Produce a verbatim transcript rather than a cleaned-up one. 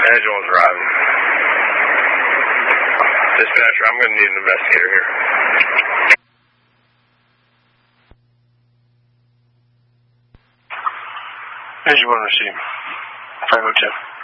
Edge one's driving. Dispatcher, I'm going to need an investigator here. Edge one receive. five oh two.